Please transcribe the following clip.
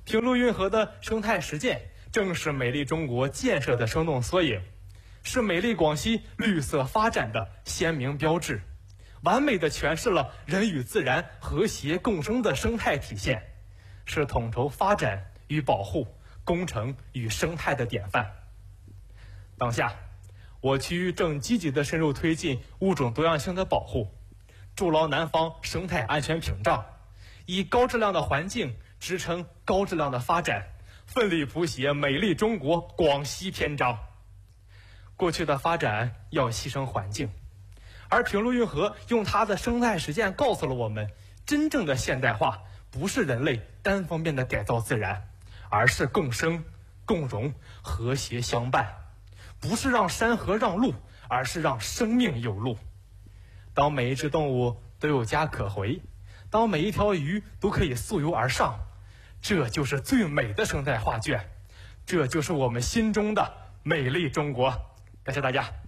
平陆运河的生态实践正是美丽中国建设的生动缩影，是美丽广西绿色发展的鲜明标志，完美地诠释了人与自然和谐共生的生态体现，是统筹发展与保护、工程与生态的典范。当下，我区正积极地深入推进物种多样性的保护，筑牢南方生态安全屏障，以高质量的环境支撑高质量的发展，奋力谱写美丽中国广西篇章。过去的发展要牺牲环境，而平陆运河用它的生态实践告诉了我们，真正的现代化不是人类单方面的改造自然，而是共生、共荣、和谐相伴。不是让山河让路，而是让生命有路。当每一只动物都有家可回，当每一条鱼都可以溯游而上，这就是最美的生态画卷，这就是我们心中的美丽中国。感谢大家。